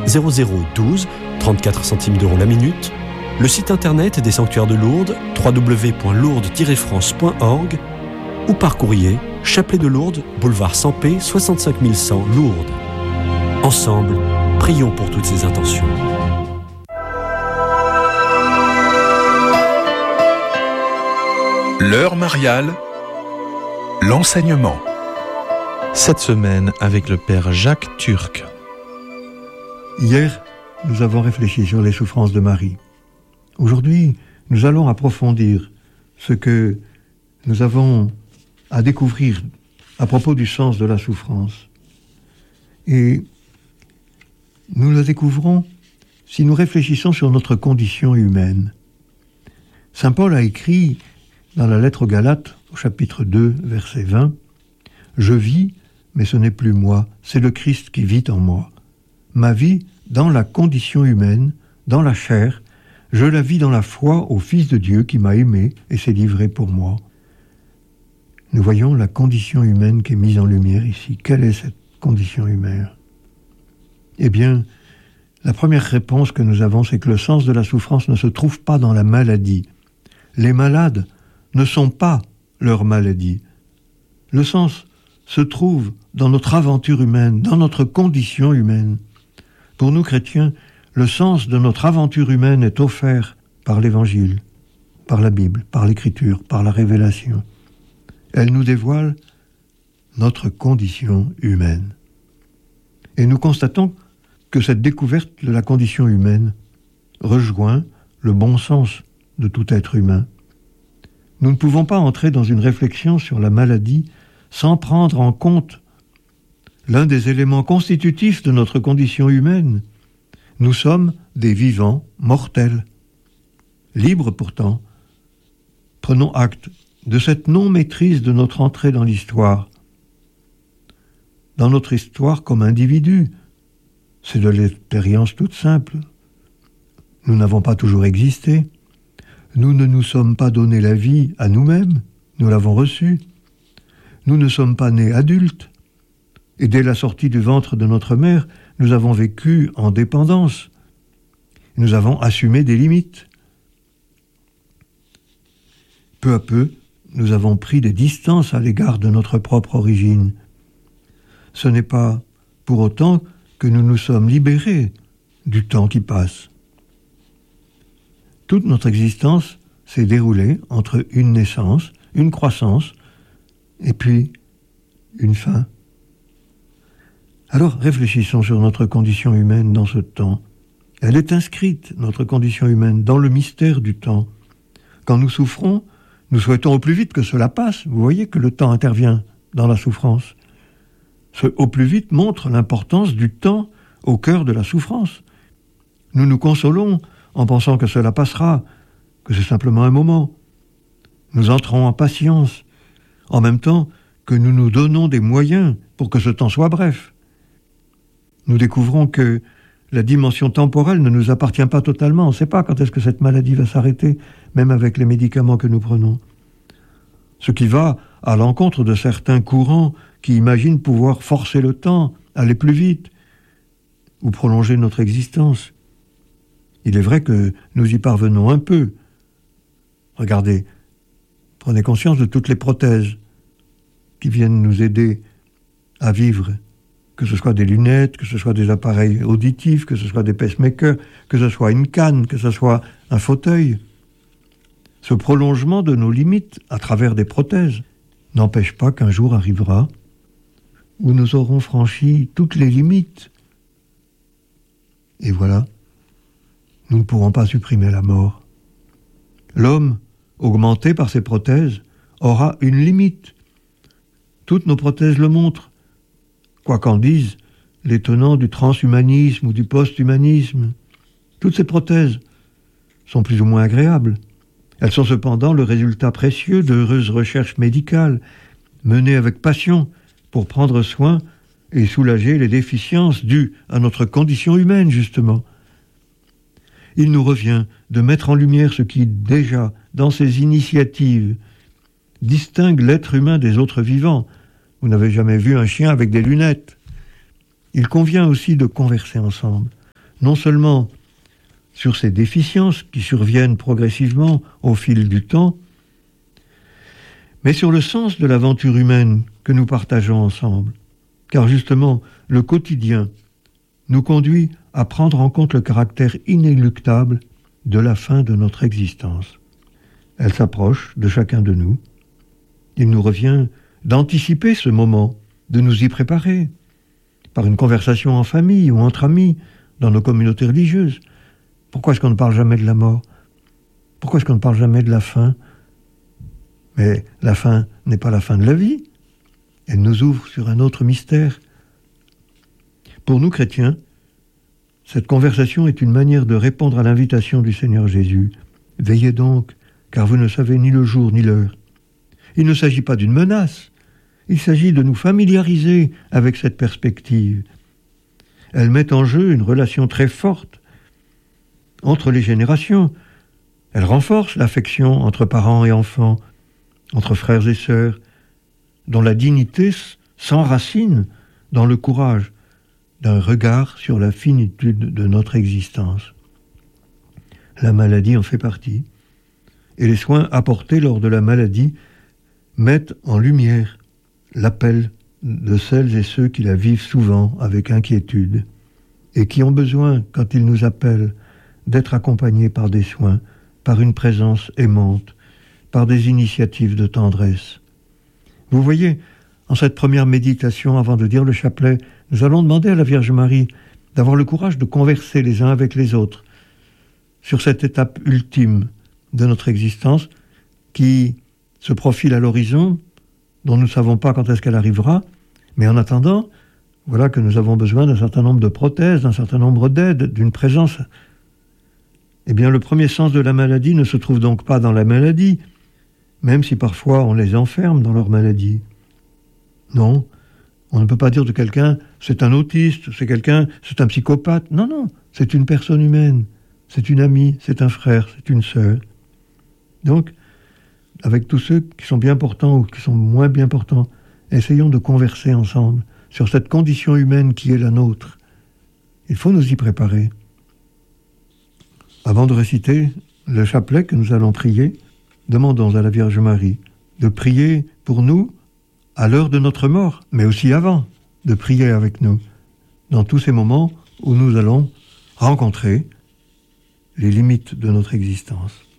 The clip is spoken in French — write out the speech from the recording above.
0012, 34 centimes d'euros la minute, le site internet des Sanctuaires de Lourdes, www.lourdes-france.org, ou par courrier, Chapelet de Lourdes, boulevard Sampé, 65 100 Lourdes. Ensemble, prions pour toutes ces intentions. L'heure mariale, l'enseignement. Cette semaine avec le Père Jacques Turc. Hier, nous avons réfléchi sur les souffrances de Marie. Aujourd'hui, nous allons approfondir ce que nous avons à découvrir à propos du sens de la souffrance. Et nous le découvrons si nous réfléchissons sur notre condition humaine. Saint Paul a écrit dans la lettre aux Galates, au chapitre 2, verset 20, « Je vis, mais ce n'est plus moi, c'est le Christ qui vit en moi. Ma vie, dans la condition humaine, dans la chair, je la vis dans la foi au Fils de Dieu qui m'a aimé et s'est livré pour moi. » Nous voyons la condition humaine qui est mise en lumière ici. Quelle est cette condition humaine ? Eh bien, la première réponse que nous avons, c'est que le sens de la souffrance ne se trouve pas dans la maladie. Les malades ne sont pas leur maladie. Le sens se trouve dans notre aventure humaine, dans notre condition humaine. Pour nous chrétiens, le sens de notre aventure humaine est offert par l'Évangile, par la Bible, par l'Écriture, par la révélation. Elle nous dévoile notre condition humaine. Et nous constatons que cette découverte de la condition humaine rejoint le bon sens de tout être humain. Nous ne pouvons pas entrer dans une réflexion sur la maladie sans prendre en compte l'un des éléments constitutifs de notre condition humaine. Nous sommes des vivants mortels. Libres pourtant, prenons acte de cette non-maîtrise de notre entrée dans l'histoire. Dans notre histoire comme individu, c'est de l'expérience toute simple. Nous n'avons pas toujours existé. Nous ne nous sommes pas donné la vie à nous-mêmes, nous l'avons reçue. Nous ne sommes pas nés adultes. Et dès la sortie du ventre de notre mère, nous avons vécu en dépendance. Nous avons assumé des limites. Peu à peu, nous avons pris des distances à l'égard de notre propre origine. Ce n'est pas pour autant que nous nous sommes libérés du temps qui passe. Toute notre existence s'est déroulée entre une naissance, une croissance, et puis une fin. Alors réfléchissons sur notre condition humaine dans ce temps. Elle est inscrite, notre condition humaine, dans le mystère du temps. Quand nous souffrons, nous souhaitons au plus vite que cela passe. Vous voyez que le temps intervient dans la souffrance. Ce au plus vite montre l'importance du temps au cœur de la souffrance. Nous nous consolons en pensant que cela passera, que c'est simplement un moment. Nous entrons en patience, en même temps que nous nous donnons des moyens pour que ce temps soit bref. Nous découvrons que la dimension temporelle ne nous appartient pas totalement. On ne sait pas quand est-ce que cette maladie va s'arrêter, même avec les médicaments que nous prenons. Ce qui va à l'encontre de certains courants qui imaginent pouvoir forcer le temps, aller plus vite, ou prolonger notre existence. Il est vrai que nous y parvenons un peu. Regardez, prenez conscience de toutes les prothèses qui viennent nous aider à vivre, que ce soit des lunettes, que ce soit des appareils auditifs, que ce soit des pacemakers, que ce soit une canne, que ce soit un fauteuil. Ce prolongement de nos limites à travers des prothèses n'empêche pas qu'un jour arrivera où nous aurons franchi toutes les limites. Et voilà, nous ne pourrons pas supprimer la mort. L'homme, augmenté par ses prothèses, aura une limite. Toutes nos prothèses le montrent. Quoi qu'en disent les tenants du transhumanisme ou du post-humanisme, toutes ces prothèses sont plus ou moins agréables. Elles sont cependant le résultat précieux d'heureuses recherches médicales menées avec passion pour prendre soin et soulager les déficiences dues à notre condition humaine, justement. Il nous revient de mettre en lumière ce qui, déjà, dans ces initiatives, distingue l'être humain des autres vivants. Vous n'avez jamais vu un chien avec des lunettes. Il convient aussi de converser ensemble, non seulement sur ces déficiences qui surviennent progressivement au fil du temps, mais sur le sens de l'aventure humaine que nous partageons ensemble. Car justement, le quotidien nous conduit à prendre en compte le caractère inéluctable de la fin de notre existence. Elle s'approche de chacun de nous. Il nous revient d'anticiper ce moment, de nous y préparer, par une conversation en famille ou entre amis, dans nos communautés religieuses. Pourquoi est-ce qu'on ne parle jamais de la mort? Pourquoi est-ce qu'on ne parle jamais de la fin? Mais la fin n'est pas la fin de la vie. Elle nous ouvre sur un autre mystère. Pour nous chrétiens, cette conversation est une manière de répondre à l'invitation du Seigneur Jésus. Veillez donc, car vous ne savez ni le jour ni l'heure. Il ne s'agit pas d'une menace. Il s'agit de nous familiariser avec cette perspective. Elle met en jeu une relation très forte entre les générations. Elle renforce l'affection entre parents et enfants, entre frères et sœurs, dont la dignité s'enracine dans le courage d'un regard sur la finitude de notre existence. La maladie en fait partie, et les soins apportés lors de la maladie mettent en lumière l'appel de celles et ceux qui la vivent souvent avec inquiétude et qui ont besoin, quand ils nous appellent, d'être accompagnés par des soins, par une présence aimante, par des initiatives de tendresse. Vous voyez, en cette première méditation, avant de dire le chapelet, nous allons demander à la Vierge Marie d'avoir le courage de converser les uns avec les autres sur cette étape ultime de notre existence qui se profile à l'horizon, dont nous ne savons pas quand est-ce qu'elle arrivera, mais en attendant, voilà que nous avons besoin d'un certain nombre de prothèses, d'un certain nombre d'aides, d'une présence. Eh bien, le premier sens de la maladie ne se trouve donc pas dans la maladie, même si parfois on les enferme dans leur maladie. Non, on ne peut pas dire de quelqu'un « c'est un autiste », c'est un psychopathe. Non, non, c'est une personne humaine, c'est une amie, c'est un frère, c'est une sœur. Donc, avec tous ceux qui sont bien portants ou qui sont moins bien portants, essayons de converser ensemble sur cette condition humaine qui est la nôtre. Il faut nous y préparer. Avant de réciter le chapelet que nous allons prier, demandons à la Vierge Marie de prier pour nous à l'heure de notre mort, mais aussi avant, de prier avec nous dans tous ces moments où nous allons rencontrer les limites de notre existence.